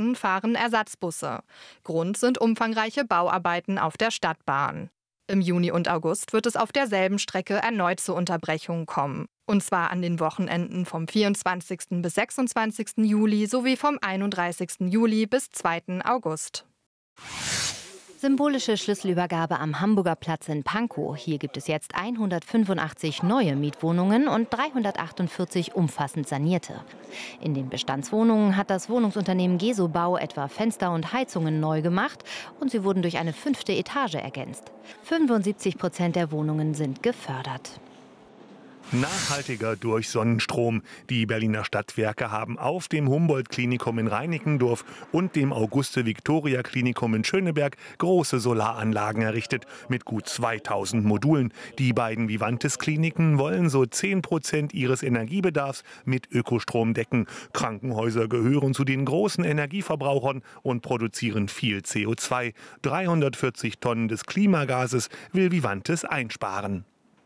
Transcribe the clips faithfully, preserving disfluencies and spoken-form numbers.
Wochen fahren Ersatzbusse. Grund sind umfangreiche Bauarbeiten auf der Stadtbahn. Im Juni und August wird es auf derselben Strecke erneut zu Unterbrechungen kommen. Und zwar an den Wochenenden vom vierundzwanzigsten bis sechsundzwanzigsten Juli sowie vom einunddreißigsten Juli bis zweiten August. Symbolische Schlüsselübergabe am Hamburger Platz in Pankow. Hier gibt es jetzt hundertfünfundachtzig neue Mietwohnungen und dreihundertachtundvierzig umfassend sanierte. In den Bestandswohnungen hat das Wohnungsunternehmen Gesobau etwa Fenster und Heizungen neu gemacht und sie wurden durch eine fünfte Etage ergänzt. fünfundsiebzig Prozent der Wohnungen sind gefördert. Nachhaltiger durch Sonnenstrom. Die Berliner Stadtwerke haben auf dem Humboldt-Klinikum in Reinickendorf und dem Auguste-Victoria-Klinikum in Schöneberg große Solaranlagen errichtet mit gut zweitausend Modulen. Die beiden Vivantes-Kliniken wollen so zehn Prozent ihres Energiebedarfs mit Ökostrom decken. Krankenhäuser gehören zu den großen Energieverbrauchern und produzieren viel C O zwei. dreihundertvierzig Tonnen des Klimagases will Vivantes einsparen.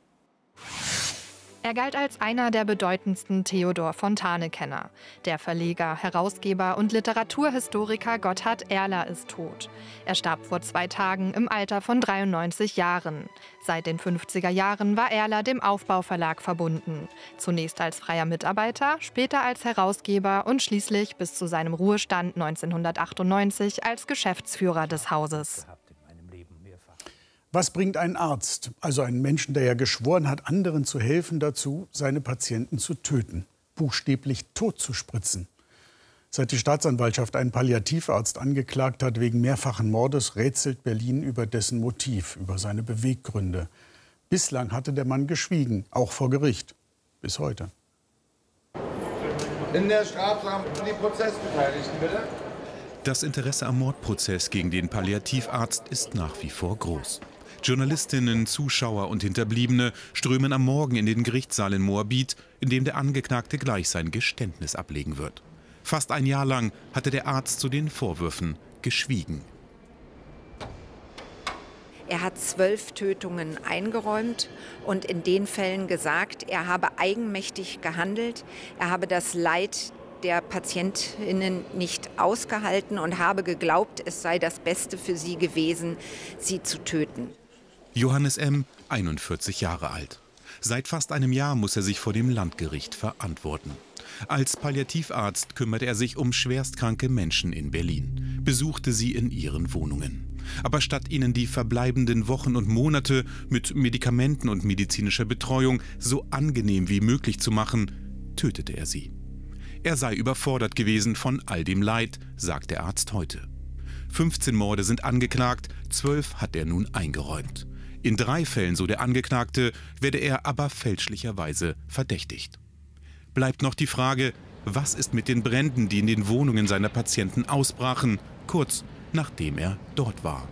Er galt als einer der bedeutendsten Theodor Fontane-Kenner. Der Verleger, Herausgeber und Literaturhistoriker Gotthard Ehrler ist tot. Er starb vor zwei Tagen im Alter von dreiundneunzig Jahren. Seit den fünfziger Jahren war Ehrler dem Aufbau-Verlag verbunden. Zunächst als freier Mitarbeiter, später als Herausgeber und schließlich bis zu seinem Ruhestand neunzehnhundertachtundneunzig als Geschäftsführer des Hauses. Was bringt ein Arzt, also einen Menschen, der ja geschworen hat, anderen zu helfen, dazu, seine Patienten zu töten, buchstäblich tot zu spritzen? Seit die Staatsanwaltschaft einen Palliativarzt angeklagt hat wegen mehrfachen Mordes, rätselt Berlin über dessen Motiv, über seine Beweggründe. Bislang hatte der Mann geschwiegen, auch vor Gericht. Bis heute. In der Strafsache die Prozessbeteiligten, bitte. Das Interesse am Mordprozess gegen den Palliativarzt ist nach wie vor groß. Journalistinnen, Zuschauer und Hinterbliebene strömen am Morgen in den Gerichtssaal in Moabit, in dem der Angeklagte gleich sein Geständnis ablegen wird. Fast ein Jahr lang hatte der Arzt zu den Vorwürfen geschwiegen. Er hat zwölf Tötungen eingeräumt und in den Fällen gesagt, er habe eigenmächtig gehandelt, er habe das Leid der PatientInnen nicht ausgehalten und habe geglaubt, es sei das Beste für sie gewesen, sie zu töten. Johannes M., einundvierzig Jahre alt. Seit fast einem Jahr muss er sich vor dem Landgericht verantworten. Als Palliativarzt kümmert er sich um schwerstkranke Menschen in Berlin, besuchte sie in ihren Wohnungen. Aber statt ihnen die verbleibenden Wochen und Monate mit Medikamenten und medizinischer Betreuung so angenehm wie möglich zu machen, tötete er sie. Er sei überfordert gewesen von all dem Leid, sagt der Arzt heute. fünfzehn Morde sind angeklagt, zwölf hat er nun eingeräumt. In drei Fällen, so der Angeklagte, werde er aber fälschlicherweise verdächtigt. Bleibt noch die Frage, was ist mit den Bränden, die in den Wohnungen seiner Patienten ausbrachen, kurz nachdem er dort war.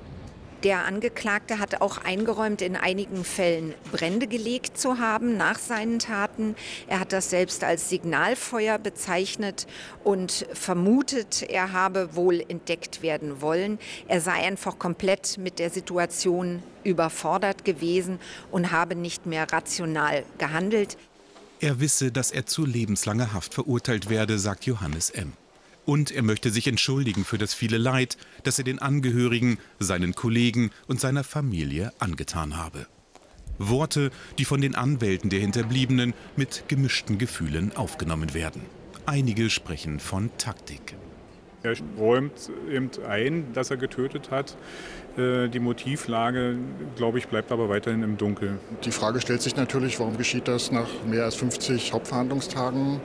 Der Angeklagte hat auch eingeräumt, in einigen Fällen Brände gelegt zu haben nach seinen Taten. Er hat das selbst als Signalfeuer bezeichnet und vermutet, er habe wohl entdeckt werden wollen. Er sei einfach komplett mit der Situation überfordert gewesen und habe nicht mehr rational gehandelt. Er wisse, dass er zu lebenslanger Haft verurteilt werde, sagt Johannes M. Und er möchte sich entschuldigen für das viele Leid, das er den Angehörigen, seinen Kollegen und seiner Familie angetan habe. Worte, die von den Anwälten der Hinterbliebenen mit gemischten Gefühlen aufgenommen werden. Einige sprechen von Taktik. Er räumt eben ein, dass er getötet hat. Die Motivlage, glaube ich, bleibt aber weiterhin im Dunkeln. Die Frage stellt sich natürlich, warum geschieht das nach mehr als fünfzig Hauptverhandlungstagen?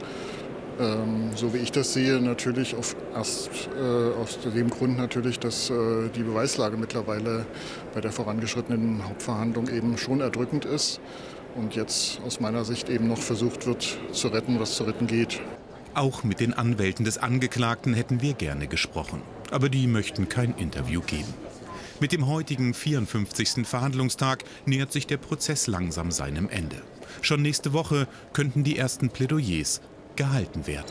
Ähm, so wie ich das sehe, natürlich auf, erst äh, aus dem Grund natürlich, dass äh, die Beweislage mittlerweile bei der vorangeschrittenen Hauptverhandlung eben schon erdrückend ist und jetzt aus meiner Sicht eben noch versucht wird zu retten, was zu retten geht. Auch mit den Anwälten des Angeklagten hätten wir gerne gesprochen, aber die möchten kein Interview geben. Mit dem heutigen vierundfünfzigsten Verhandlungstag nähert sich der Prozess langsam seinem Ende. Schon nächste Woche könnten die ersten Plädoyers gehalten werden.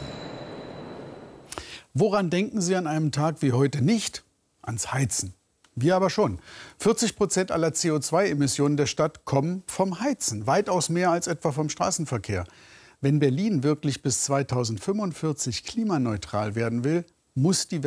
Woran denken Sie an einem Tag wie heute nicht? Ans Heizen. Wir aber schon. vierzig Prozent aller C O zwei Emissionen der Stadt kommen vom Heizen. Weitaus mehr als etwa vom Straßenverkehr. Wenn Berlin wirklich bis zweitausendfünfundvierzig klimaneutral werden will, muss die